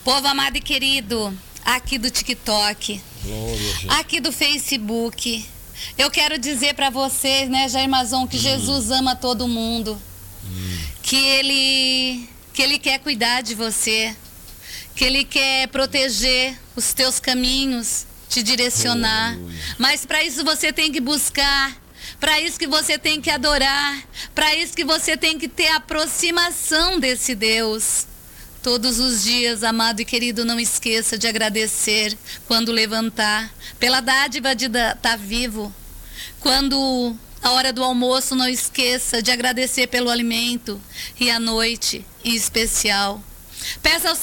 Povo amado e querido, aqui do TikTok, aqui do Facebook, eu quero dizer para vocês, né, Jair Mazon, que Jesus ama todo mundo, que ele quer cuidar de você, que Ele quer proteger os teus caminhos, te direcionar. Mas para isso você tem que buscar, para isso que você tem que adorar, para isso que você tem que ter aproximação desse Deus. Todos os dias, amado e querido, não esqueça de agradecer quando levantar, pela dádiva de estar vivo. Quando a hora do almoço, não esqueça de agradecer pelo alimento, e à noite, em especial. Peça ao